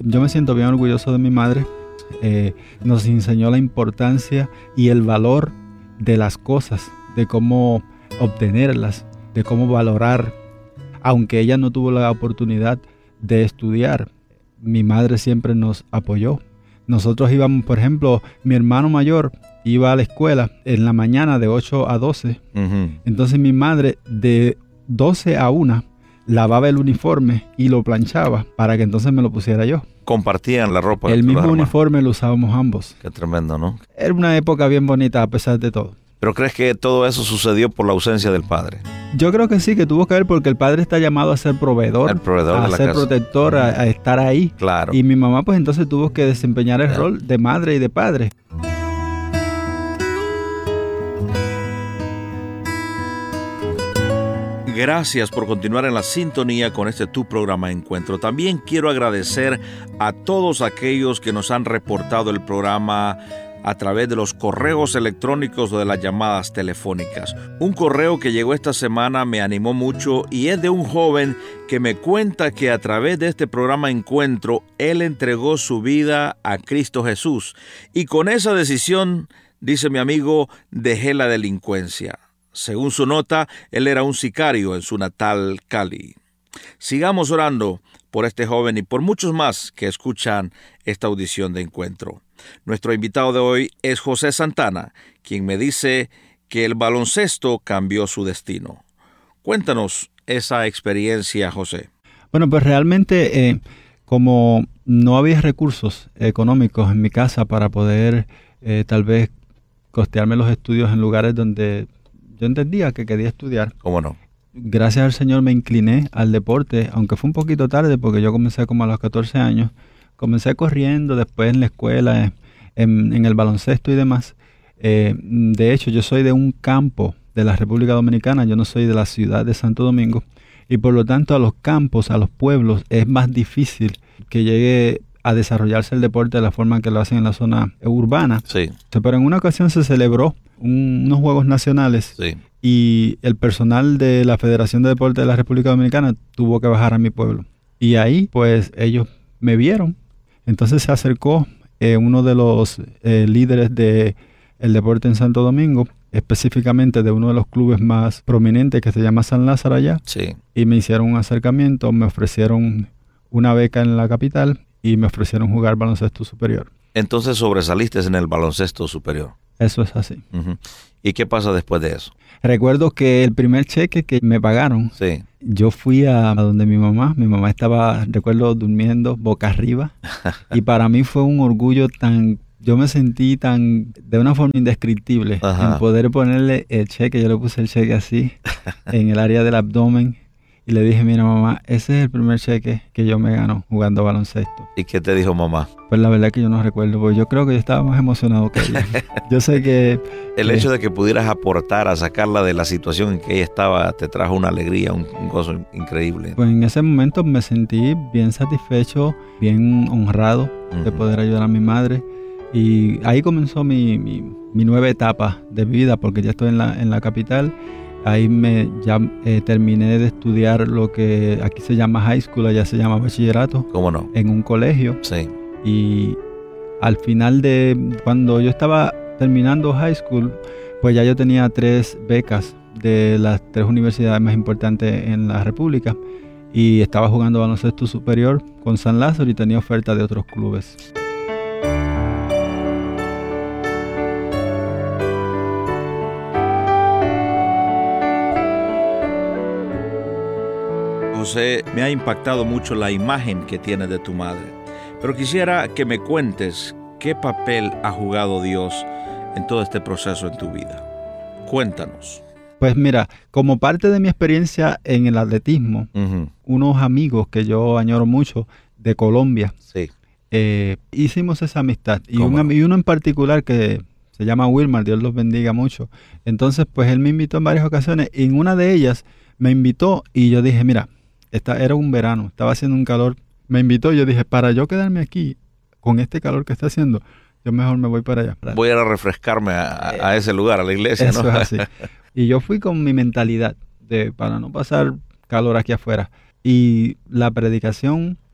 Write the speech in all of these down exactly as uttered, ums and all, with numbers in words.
yo me siento bien orgulloso de mi madre. Eh, nos enseñó la importancia y el valor de las cosas, de cómo obtenerlas, de cómo valorar. Aunque ella no tuvo la oportunidad de estudiar, mi madre siempre nos apoyó. Nosotros íbamos, por ejemplo, mi hermano mayor iba a la escuela en la mañana de ocho a doce. Uh-huh. Entonces mi madre de doce a una lavaba el uniforme y lo planchaba para que entonces me lo pusiera yo. Compartían la ropa. El mismo uniforme lo usábamos ambos. Qué tremendo, ¿no? Era una época bien bonita a pesar de todo. ¿Pero crees que todo eso sucedió por la ausencia del padre? Yo creo que sí, que tuvo que ver porque el padre está llamado a ser proveedor, el proveedor a de la ser casa. protector, a, a estar ahí. Claro. Y mi mamá pues entonces tuvo que desempeñar el claro. rol de madre y de padre. Gracias por continuar en la sintonía con este tu programa Encuentro. También quiero agradecer a todos aquellos que nos han reportado el programa a través de los correos electrónicos o de las llamadas telefónicas. Un correo que llegó esta semana me animó mucho y es de un joven que me cuenta que a través de este programa Encuentro, él entregó su vida a Cristo Jesús. Y con esa decisión, dice mi amigo, dejé la delincuencia. Según su nota, él era un sicario en su natal Cali. Sigamos orando por este joven y por muchos más que escuchan esta audición de Encuentro. Nuestro invitado de hoy es José Santana, quien me dice que el baloncesto cambió su destino. Cuéntanos esa experiencia, José. Bueno, pues realmente eh, como no había recursos económicos en mi casa para poder eh, tal vez costearme los estudios en lugares donde yo entendía que quería estudiar. ¿Cómo no? Gracias al Señor me incliné al deporte, aunque fue un poquito tarde porque yo comencé como a los catorce años. Comencé corriendo, después en la escuela, en, en el baloncesto y demás. Eh, de hecho, yo soy de un campo de la República Dominicana, yo no soy de la ciudad de Santo Domingo. Y por lo tanto a los campos, a los pueblos, es más difícil que llegue a desarrollarse el deporte de la forma que lo hacen en la zona urbana. Sí. Pero en una ocasión se celebró un, unos Juegos Nacionales. Sí. Y el personal de la Federación de Deportes de la República Dominicana tuvo que bajar a mi pueblo. Y ahí, pues, ellos me vieron. Entonces se acercó eh, uno de los eh, líderes del deporte en Santo Domingo, específicamente de uno de los clubes más prominentes que se llama San Lázaro allá. Sí. Y me hicieron un acercamiento, me ofrecieron una beca en la capital y me ofrecieron jugar baloncesto superior. Entonces sobresaliste en el baloncesto superior. Eso es así. Uh-huh. ¿Y qué pasa después de eso? Recuerdo que el primer cheque que me pagaron, sí. yo fui a, a donde mi mamá, mi mamá estaba, recuerdo, durmiendo boca arriba, y para mí fue un orgullo tan, yo me sentí tan, de una forma indescriptible, Ajá. en poder ponerle el cheque, yo le puse el cheque así, en el área del abdomen, y le dije, mira mamá, ese es el primer cheque que yo me gano jugando baloncesto. ¿Y qué te dijo mamá? Pues la verdad que yo no recuerdo, porque yo creo que yo estaba más emocionado que ella. Yo sé que... El que, hecho de que pudieras aportar a sacarla de la situación en que ella estaba, te trajo una alegría, un, un gozo increíble. Pues en ese momento me sentí bien satisfecho, bien honrado uh-huh. de poder ayudar a mi madre. Y ahí comenzó mi, mi, mi nueva etapa de vida, porque ya estoy en la, en la capital. Ahí me ya eh, terminé de estudiar lo que aquí se llama high school, allá se llama bachillerato. ¿Cómo no? En un colegio. Sí. Y al final de cuando yo estaba terminando high school, pues ya yo tenía tres becas de las tres universidades más importantes en la República y estaba jugando baloncesto superior con San Lázaro y tenía oferta de otros clubes. José, me ha impactado mucho la imagen que tienes de tu madre, pero quisiera que me cuentes qué papel ha jugado Dios en todo este proceso en tu vida. Cuéntanos. Pues mira, como parte de mi experiencia en el atletismo, uh-huh. unos amigos que yo añoro mucho de Colombia, sí. eh, hicimos esa amistad. Y, un, y uno en particular que se llama Wilmar, Dios los bendiga mucho. Entonces, pues él me invitó en varias ocasiones y en una de ellas me invitó y yo dije, mira, esta, era un verano, estaba haciendo un calor, me invitó y yo dije, para yo quedarme aquí con este calor que está haciendo, yo mejor me voy para allá. Voy a ir a refrescarme a, a, a ese lugar, a la iglesia, Eso ¿no? es así. Y yo fui con mi mentalidad de para no pasar calor aquí afuera. Y la predicación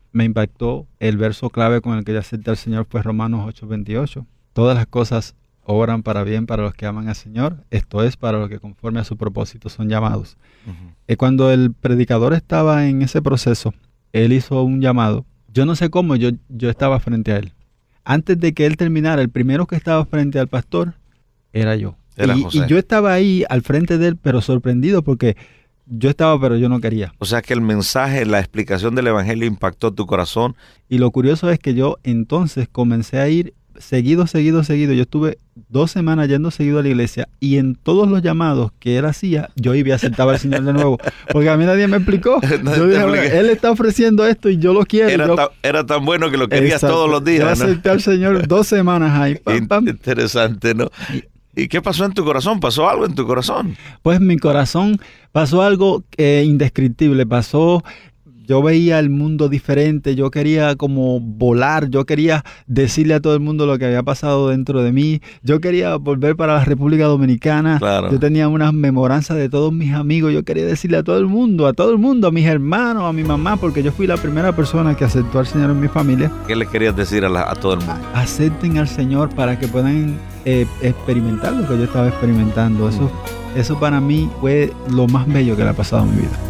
me impactó el verso clave con el que yo acepté al Señor, fue Romanos ocho veintiocho. Todas las cosas obran para bien para los que aman al Señor, esto es, para los que conforme a su propósito son llamados. Uh-huh. Eh, cuando el predicador estaba en ese proceso, él hizo un llamado. Yo no sé cómo, yo, yo estaba frente a él. Antes de que él terminara, el primero que estaba frente al pastor era yo. Era y, José. y yo estaba ahí al frente de él, pero sorprendido porque yo estaba, pero yo no quería. O sea que el mensaje, la explicación del evangelio impactó tu corazón. Y lo curioso es que yo entonces comencé a ir seguido, seguido, seguido. Yo estuve dos semanas yendo seguido a la iglesia y en todos los llamados que él hacía, yo iba y aceptaba al Señor de nuevo. Porque a mí nadie me explicó. No yo dije, bueno, él está ofreciendo esto y yo lo quiero. Era, yo... ta, era tan bueno que lo querías Exacto. todos los días. Yo ¿no? acepté al Señor dos semanas ahí. Pam, pam. Interesante, ¿no? ¿Y qué pasó en tu corazón? ¿Pasó algo en tu corazón? Pues en mi corazón pasó algo eh, indescriptible. Pasó... Yo veía el mundo diferente, yo quería como volar, yo quería decirle a todo el mundo lo que había pasado dentro de mí, yo quería volver para la República Dominicana, claro. Yo tenía unas memoranzas de todos mis amigos, yo quería decirle a todo el mundo, a todo el mundo, a mis hermanos, a mi mamá, porque yo fui la primera persona que aceptó al Señor en mi familia. ¿Qué le querías decir a, la, a todo el mundo? Acepten al Señor para que puedan eh, experimentar lo que yo estaba experimentando. Eso, eso para mí fue lo más bello que le ha pasado en mi vida.